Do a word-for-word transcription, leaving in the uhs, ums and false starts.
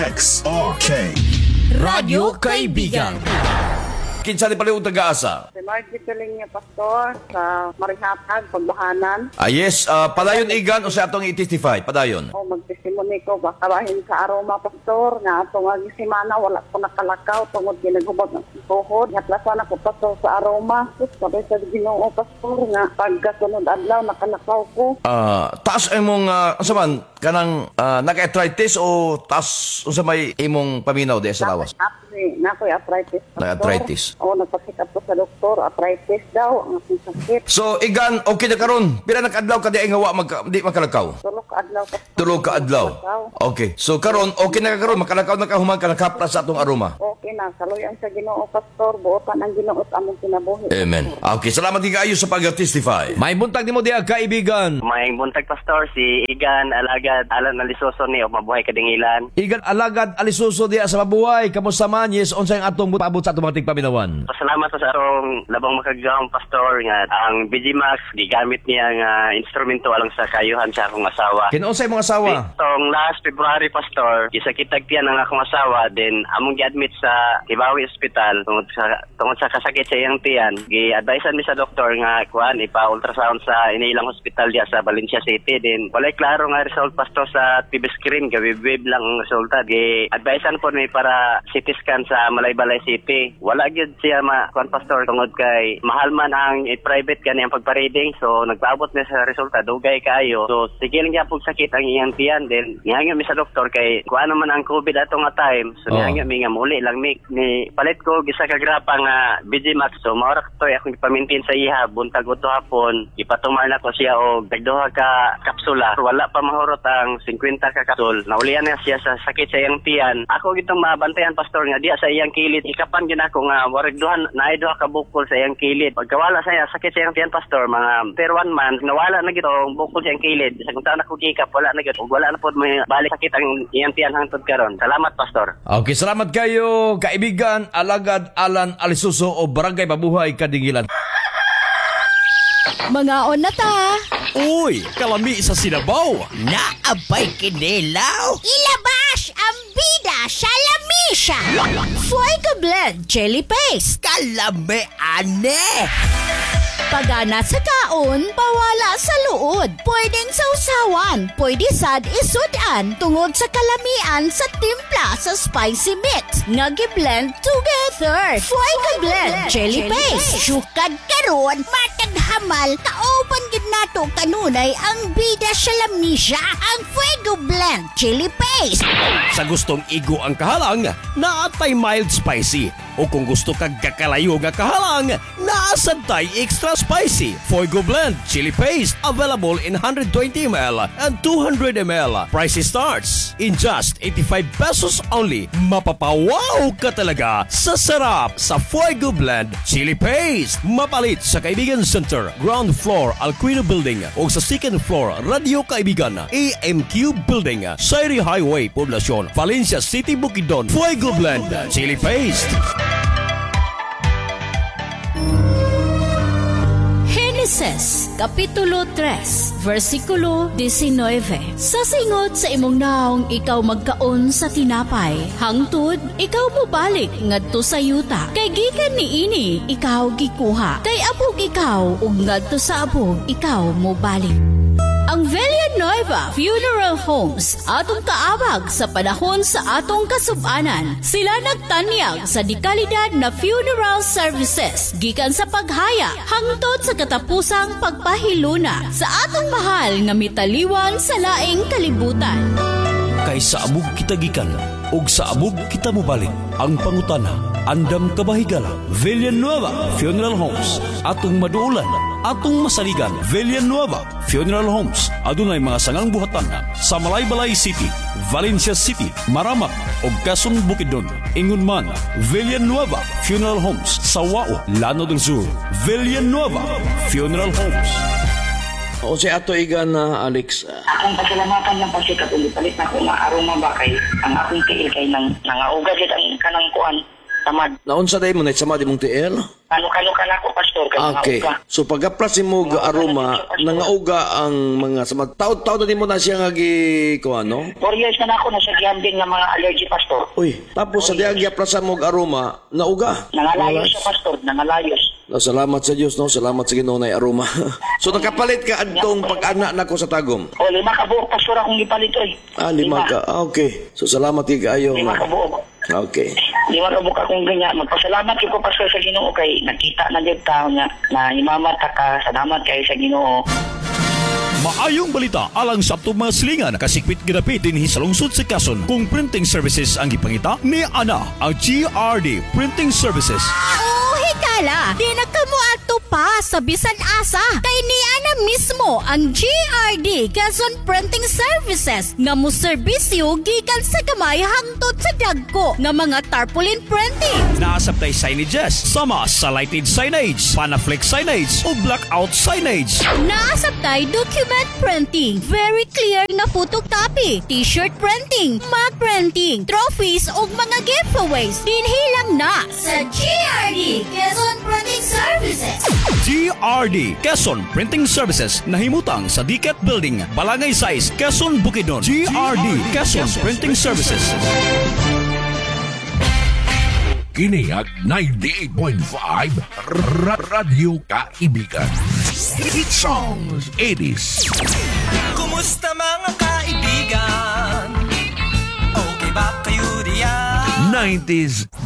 X R K Radyo Kaibigan. Kinsa ni paliw taga-asa? Si Margie Piling niya, Pastor, sa Marihatag, Pagbahanan. Ah, yes, uh, padayon igan o sa atong i-testify? Padayon. O, magtesimony ko, baka bahin sa aroma, Pastor, nga atong agi simana, wala ko nakalakaw, tungod ginagubag ng tuhod. Hatlasan ako, Pastor, sa aroma. Sus, sabay sa Ginoo, Pastor, nga pagkasunod adlaw, nakalakaw ko. Ah, taas imong uh, unsa man kanang uh, naka-arthritis o taas unsa may imong paminaw di sa lawas? Nakoy arthritis, Pastor. Na-arthritis. O, nagpasikap ko sa doktor, arthritis daw, ang aking sakit. So igan okay na karon. Pila nakadlaw ka di nga wa magka, di makalakaw? Tulog ka adlaw, Pastor. Tulog ka adlaw. Okay. So karon okay na ka karon makalakaw na ka human ka nakapra sa atong aroma. Okay na, saluyan sa Ginoo, Pastor, buotan ang Ginoo sa among kinabuhi. Amen. Okay, salamat kayo sa pag-testify. May buntag nimo diha kaibigan. May buntag, Pastor, si Igan Alagad Alan Alisoso ni o mabuhay kadingilan. Igan alagad alisuso diha sa mabuhay. Kamusta man? Yes, unsay ang atong paabot sa atong mga tigpaminawan? Pasalamat sa arong labang makagawang, Pastor, nga ang B G Max gigamit niya nga instrumento alang sa kayuhan sa akong asawa. Kinunsay mga asawa? Itong last February, Pastor, isakitag tiyan ang akong asawa, then among gi-admit sa Hibawi Hospital tungod sa tungod sa kasakit sa iyang tiyan. Gi-advisean mi sa doktor nga kuan ipa-ultrasound sa inilang hospital diya sa Valencia City. Then walay klaro nga result, Pastor, sa T V screen, gawib-wib lang ang resulta. Gi-advisean po mi para C T scan sa Malaybalay City. Wala gyud siya ma kuan, Pastor, tungod kay mahal man ang i-private kani ang pagpa-reading, so nagpaabot na sa resulta dugay kayo. So sige lang gyud pug sakit ang iyang tiyan. Then nihangyo mi sa doktor kay kuan naman ang COVID ato nga time. So Oh. nihangyo mi nga muli lang mi ni palit ko gisa ka grapa nga B G Max. So maura ko akong ipamintin sa iha buntag uto hapon. Ipatumar na ko siya og dagduha ka kapsula. Wala pa mahurot ang fifty ka kapsul. Naulian na siya sa sakit sa iyang tiyan. Ako gitong mabantayan, Pastor, nga diya sa iyang kilid. Ikapan gyud ako nga warag duhan naay duha ka bukol sa iyang kilid. Pagkawala sa iya sakit sa iyang tiyan, Pastor, mga per one month nawala na gid ang bukol sa iyang kilid. Sa kung taon ako gikap, wala na gid. Wala na pod may balik sakit ang iyang tiyan hangtod karon. Salamat, Pastor. Okay, salamat kayo kaibigan Alagad Alan Alisuso o Barangay Mabuhay Kadingilan. Mga on na ta. Uy, kalami sa Sinabaw. Naabay kinilaw. Ilabas ang bida sa lamisa. Fuego Blend Jelly Paste. Kalami ane. Pagana sa kaon, pawala sa luod. Pwedeng sausawan, pwede sad isudan tungod sa kalamian sa timpla sa spicy mix. Nga gi-blend together. Fuego Blend Jelly Paste. Sukad karon, matag hamal, kauban gid nato kanunay ang bida sa lamisa, ang Fuego Blend Chili Paste. Sa gustong igo ang kahalang, naatay mild spicy. O kung gusto kag kakalayo nga kahalang, naasantay extra spicy. Fuego Blend Chili Paste available in one hundred twenty milliliters and two hundred milliliters. Price starts in just eighty-five pesos only. Mapapawaw ka talaga sa sarap sa Fuego Blend Chili Paste. Mapalit sa Kaibigan Center, ground floor Alquino Building o sa second floor Radio Kaibigan, A M Q Building, Sairi Highway, Poblacion, Valencia City, Bukidnon. Fuego Blend Chili Paste. Genesis, Kapitulo three, versikulo nineteen. Sa singot sa imong naong ikaw magkaon sa tinapay, hangtod ikaw mobalik ngadto sa yuta. Kay gikan niini ikaw gikuha, kay abog ikaw ug ngadto sa abog ikaw mobalik. Ang Villanueva Funeral Homes atong kaabag sa panahon sa atong kasub-anan. Sila nagtanyag sa dekalidad na funeral services gikan sa paghaya hangtod sa katapusang pagpahiluna sa atong mahal nga mitaliwan sa laing kalibutan. Kay sa abog kita gikan ug sa abog kita mobalik. Ang pangutana, andam kabahigala. Villanueva Funeral Homes atong maduulan, atong masaligan. Villanueva Funeral Homes adunay mga sangang buhatan sa Malaybalay City, Valencia City, Maramak ug Quezon, Bukidnon. Ingon man, Villanueva Funeral Homes sa Wao, Llano del Sur. Villanueva Funeral Homes. O si ato igan na Alex. Akong pasalamatan lang kasi katulad palit na kung maaroma ba kay ang akong tiil kay nang nangauga gid ang kanang kuan tamad. Naunsa day mo na sama di mong T L? Kalo-kalo ka na ako, pastor. Kaya Okay. mga uga. So pag-aplas mo ga aroma, nangauga ang mga sama taw-taw na di mo na siya nga gi ko ano? Four years na na ako nasa gambling ng mga allergy, pastor. Uy, tapos sa diag gi-aplas mo ga aroma, nauga. Nangalayos siya, pastor. Nangalayos. No, salamat sa Dios no, salamat sa Ginoo na aroma. So nakapalit ka adtong pag-ana nako sa tagom. O, lima ka buok, pastor, akong ipalit, oy. Ah, lima ka. Ah, okay. So salamat kay kaayo. Lima ka buok. Okay. Lima ka buok akong ganyan. Magpasalamat ko, pastor, sa Ginoo kay nakita na dyan tao nga na imamata ka. Salamat kayo sa Ginoo. Maayong balita alang sa atong mga silingan kasikpit gidapit dinhi sa lungsod sa Quezon kung printing services ang gipangita ni ana ang G R D Printing Services. Oh, hikala, di na kamo ato pa sa bisan asa. Kay ni ana mismo ang G R D Quezon Printing Services nga mo serbisyo gikan sa gamay hangtod sa dagko nga mga tarpaulin printing. Naasabtay signages sama sa lighted signage, panaflex signage o blackout signage. Naasabtay document printing, very clear nga photocopy, t-shirt printing, mug printing, trophies ug mga giveaways. Dinhi lang na sa G R D Quezon Printing Services. G R D Quezon Printing Services nahimutang sa D C A T Building, Balangay Size, Quezon, Bukidnon. G R D Quezon Printing Services. Kini ang ninety-eight point five R- Radyo Kaibigan. Hit songs, eighties. Kumusta mga kaibigan? Okay ba kayo diyan? nineties